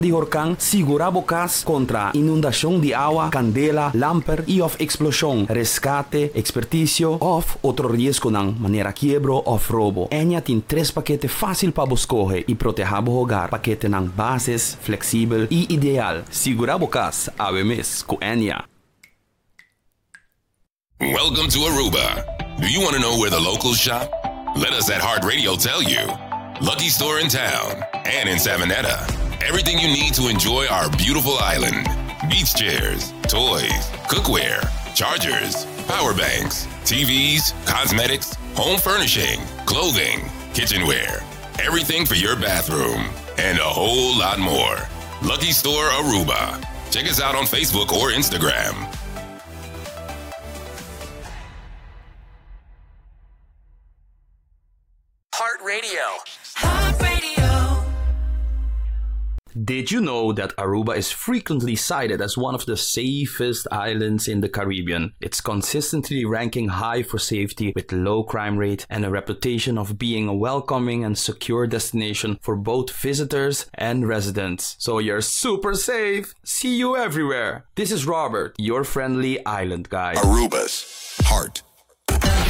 Dihorkang sigurabo kas kontra inundación de agua, candela, lamper y of explosión, rescate, experticio of otro riesgo ng manera quiebro of robo. Enya tin 3 pakete fácil pa buscoge y protejabo hogar. Pakete ng bases, flexible y ideal. Sigurabo kas awemis ku Enya. Welcome to Aruba. Do you want to know where the locals shop? Let us at Heart Radio tell you. Lucky Store in town and in Savanetta. Everything you need to enjoy our beautiful island. Beach chairs, toys, cookware, chargers, power banks, TVs, cosmetics, home furnishing, clothing, kitchenware, everything for your bathroom, and a whole lot more. Lucky Store Aruba. Check us out on Facebook or Instagram. Heart Radio. Heart Radio. Did you know that Aruba is frequently cited as one of the safest islands in the Caribbean? It's consistently ranking high for safety with low crime rate and a reputation of being a welcoming and secure destination for both visitors and residents. So you're super safe. See you everywhere. This is Robert, your friendly island guide. Aruba's Heart